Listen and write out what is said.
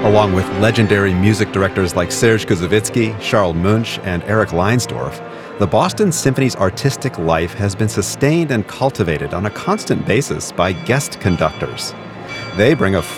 Along with legendary music directors like Serge Kouzovitsky, Charles Munch, and Eric Leinsdorf, the Boston Symphony's artistic life has been sustained and cultivated on a constant basis by guest conductors. They bring a